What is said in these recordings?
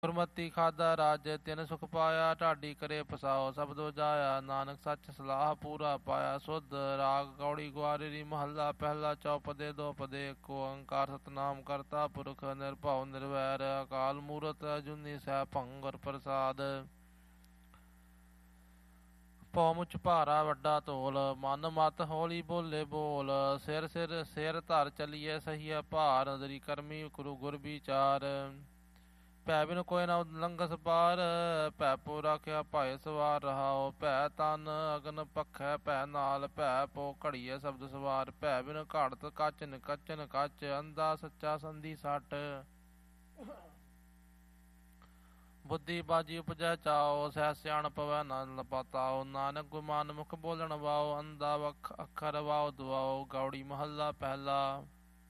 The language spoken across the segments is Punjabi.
ਗੁਰਮਤੀ ਖਾਦਾ ਰਾਜ ਤਿਨ ਸੁਖ ਪਾਇਆ, ਢਾਡੀ ਕਰੇ ਪਸਾਓ ਸਬਦੋ ਜਾਇਆ, ਨਾਨਕ ਸੱਚ ਸਲਾਹ ਪੂਰਾ ਪਾਇਆ ਸੁਧ। ਰਾਗ ਗੌੜੀ ਗੁਆਰੀ ਮਹੱਲਾ ਪਹਿਲਾ, ਚੌਪਦੇ ਦੋ ਪਦੇ ਏਕ ਓੰਕਾਰ ਸਤਨਾਮ ਕਰਤਾ ਪੁਰਖ ਨਿਰਭਉ ਨਿਰਵੈਰ, ਅਕਾਲ ਮੂਰਤ ਅਜੂਨੀ ਸੈਭੰ ਗੁਰ ਪ੍ਰਸਾਦ। ਭਉ ਮੁਚ ਭਾਰਾ ਵੱਡਾ ਧੋਲ, ਮਨ ਮਤ ਹੌਲੀ ਬੋਲੇ ਬੋਲ, ਸਿਰ ਸਿਰ ਸਿਰ ਧਰ ਚਲੀਏ ਸਹੀਏ ਭਾਰ, ਨਦਰੀ ਕਰਮੀ ਗੁਰੂ ਗੁਰ ਵਿਚਾਰ। ਭੈ ਬਿਨ ਕੋਇ ਨਾ ਲੰਘਸ ਪਾਰ, ਭੈ ਪੋ ਰਾਖਿਆ ਭਾਏ ਸਵਾਰ ਰਹਾਓ, ਭੈ ਤਨ ਅਗਨ ਪਖੈ ਭੈ ਨਾਲ, ਭੈ ਪੋ ਘੜੀਏ ਸ਼ਬਦ ਸਵਾਰ, ਭੈ ਬਿਨ ਘਾੜਤ ਕਚਨ ਕਚਨ ਕਚ, ਅੰਧਾ ਸੱਚਾ ਸੰਧੀ ਸੱਟ। ਬੁੱਧੀ ਬਾਜੀ ਉਪਜੈ ਚਾਓ, ਸਹਿ ਸਿਆਣ ਪਵੈ ਨਾ ਪਤਾਓ, ਨਾਨਕ ਗੁਮਾਨ ਮੁਖ ਬੋਲਣ ਵਾਓ, ਅੰਧਾ ਵਖ ਅੱਖਰ ਵਾਓ ਦੁਆਓ। ਗੌੜੀ ਮਹੱਲਾ ਪਹਿਲਾ।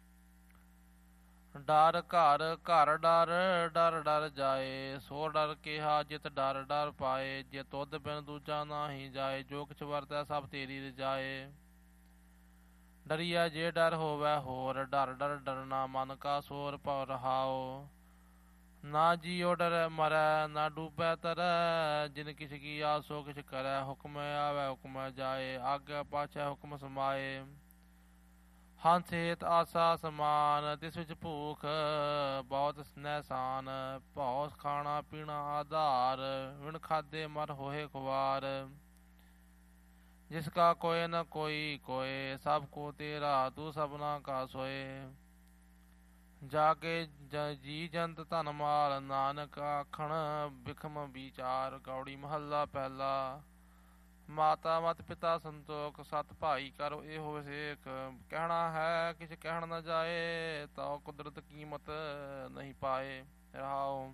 ਡਰ ਘਰ ਘਰ ਡਰ, ਡਰ ਡਰ ਜਾਏ, ਸੋ ਡਰ ਕਿਹਾ ਜਿਤ ਡਰ ਡਰ ਪਾਏ, ਜੇ ਤੁਧ ਬਿਨ ਦੂਜਾ ਨਾਹੀ ਜਾਏ, ਜੋ ਕਿਛ ਵਰਤੈ ਸਭ ਤੇਰੀ ਰਜਾਏ। ਡਰੀਐ ਜੇ ਡਰ ਹੋਵੈ ਹੋਰ, ਡਰ ਡਰ ਡਰਨਾ ਮਨ ਕਾ ਸੋਰ ਭਉ ਰਹਾਓ। ਨਾ ਜੀਉ ਡਰੈ ਮਰੈ, ਨਾ ਡੂਬੈ ਤਰੈ, ਜਿਨ ਕਿਛ ਕੀਆ ਸੋ ਕਿਛ ਕਰੈ, ਹੁਕਮ ਆਵੈ ਹੁਕਮ ਜਾਏ, ਆਗਿਆ ਪਾਛੈ ਹੁਕਮ ਸਮਾਏ। ਹੰਸ ਹੇਤ ਆਸਾ ਸਮਾਨ, ਤਿਸ ਵਿੱਚ ਭੂਖ ਬਹੁਤ ਨਹਿਸਾਨ, ਭਉ ਖਾਣਾ ਪੀਣਾ ਆਧਾਰ, ਵਿਣ ਖਾਧੇ ਮਰ ਹੋਏ ਖੁਆਰ। ਜਿਸ ਕਾ ਕੋਇ ਨ ਕੋਈ ਕੋਇ, ਸਭ ਕੋ ਤੇਰਾ ਤੂੰ ਸਭਨਾ ਕਾ ਸੋਏ। ਜਾ ਕੇ ਜੀ ਜੰਤ ਧਨ ਮਾਲ, ਨਾਨਕ ਆਖਣ ਬਿਖਮ ਵਿਚਾਰ। ਗੌੜੀ ਮਹੱਲਾ ਪਹਿਲਾ। ਮਾਤਾ ਮਤ ਪਿਤਾ ਸੰਤੋਖ, ਸਤ ਭਾਈ ਕਰੋ ਇਹੋ ਵਿਸੇਖ, ਕਹਿਣਾ ਹੈ ਕਿਛ ਕਹਿਣ ਨ ਜਾਏ, ਤਾਉ ਕੁਦਰਤ ਕੀਮਤ ਨਹੀਂ ਪਾਏ ਰਹਾਓ।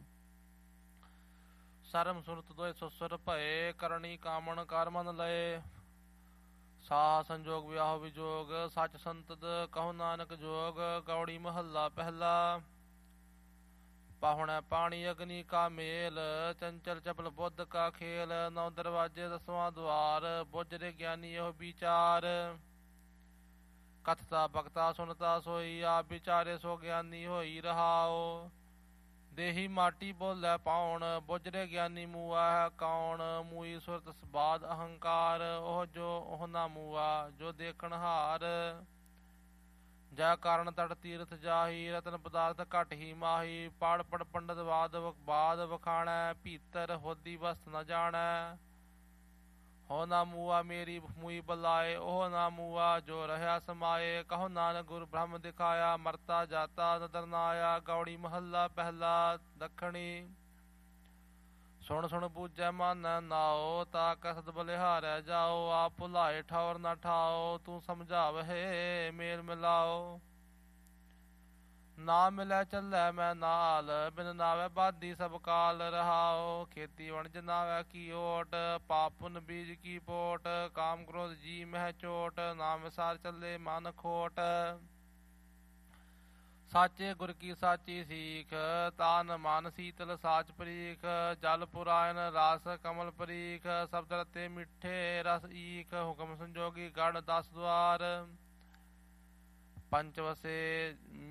ਸਰਮ ਸੁਰਤ ਦੋਇ ਸੁਸੁਰ ਭਏ, ਕਰਨੀ ਕਾਮਣ ਕਰ ਮਨ ਲਏ, ਸਾਹ ਸੰਜੋਗ ਵਿਆਹ ਵਿਜੋਗ, ਸੱਚ ਸੰਤਦ ਕਹੋ ਨਾਨਕ ਜੋਗ। ਗੌੜੀ ਮਹੱਲਾ ਪਹਿਲਾ। ਪਾਹੁਣੈ ਪਾਣੀ ਅਗਨੀ ਕਾ ਮੇਲ, ਚੰਚਲ ਚਪਲ ਬੁੱਧ ਕਾ ਖੇਲ, ਨੌ ਦਰਵਾਜੇ ਦਸਵਾਂ ਦੁਆਰ, ਬੁੱਝਰੇ ਗਿਆਨੀ ਇਹੋ ਵਿਚਾਰ। ਕਥਤਾ ਬਖਤਾ ਸੁਨਤਾ ਸੋਈ, ਆਪ ਵਿਚਾਰੇ ਸੋ ਗਿਆਨੀ ਹੋਈ ਰਹਾਓ। ਦੇਹੀ ਮਾਟੀ ਬੋਲੇ ਪਾਉਣ, ਬੁੱਝਰੇ ਗਿਆਨੀ ਮੂਆ ਹੈ ਕੌਣ, ਮੂਈ ਸੁਰਤ ਸਬਾਦ ਅਹੰਕਾਰ, ਉਹ ਜੋ ਉਹ ਨਾ ਮੂਆ ਜੋ ਦੇਖਣ ਹਾਰ। ਜੈ ਕਾਰਨ ਤਟ ਤੀਰਥ ਜਾਹੀ, ਰਤਨ ਪਦਾਰਥ ਘਟ ਹੀ ਮਾਹੀ, ਪੜ ਪੜ ਪੰਡਤ ਬਾਦ ਵਖਾਣੈ, ਭੀਤਰ ਹੋਦੀ ਵਸਤ ਨ ਜਾਣੈ। ਹੋ ਨਾ ਮੂਆ ਮੇਰੀ ਮੂਈ ਬਲਾਏ, ਉਹ ਨਾ ਮੂਆ ਜੋ ਰਹਿਆ ਸਮਾਏ, ਕਹੋ ਨਾਨਕ ਗੁਰ ਬ੍ਰਹਮ ਦਿਖਾਇਆ, ਮਰਤਾ ਜਾਤਾ ਨਦਰ ਨ ਆਇਆ। ਗੌੜੀ ਮਹੱਲਾ ਪਹਿਲਾ। ਦੱਖਣੀ। ਸੁਣ ਸੁਣ ਬੂਝੈ ਮਨ ਨਾਓ, ਤਾ ਕਸਦ ਬਲਿਹਾਰੈ ਜਾਓ, ਆਪ ਭੁਲਾਏ ਠੌਰ ਨਾ ਠਾਓ, ਤੂੰ ਸਮਝਾਵਹਿ ਮੇਲ ਮਿਲਾਓ। ਨਾ ਮਿਲੈ ਚੱਲੈ ਮੈਂ ਨਾਲ, ਬਿਨ ਨਾਵੈ ਬਾਧੀ ਸਭ ਕਾਲ ਰਹਾਓ। ਖੇਤੀ ਵਣਜ ਨਾਵੈ ਕੀ ਓਟ, ਪਾਪ ਪੁਨ ਬੀਜ ਕੀ ਪੋਟ, ਕਾਮ ਕ੍ਰੋਧ ਜੀ ਮਹਿ ਚੋਟ, ਨਾ ਵਿਸਾਰ ਚੱਲੇ ਮਨ ਖੋਟ। ਸਾਚੇ ਗੁਰ ਕੀ ਸਾਚੀ ਸੀਖ, ਤਾਨ ਮਨ ਸੀਤਲ ਸਾਚ ਪਰੀਖ, ਜਲ ਪੁਰਾਇਨ ਰਸ ਕਮਲ ਪਰੀਖ, ਸ਼ਬਦ ਰਤੇ ਮਿੱਠੇ ਰਸ ਈਖ, ਹੁਕਮ ਸੰਜੋਗੀ ਗੜ 10 ਦੁਆਰ। ਪੰਚ ਵਸੇ